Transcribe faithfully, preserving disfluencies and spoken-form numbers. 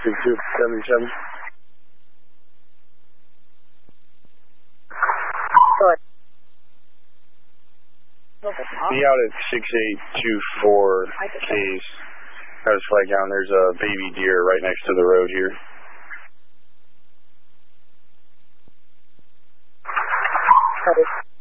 six two seven seven. Be out at six eight two four K's. That was flag down. There's a baby deer right next to the road here. Copy.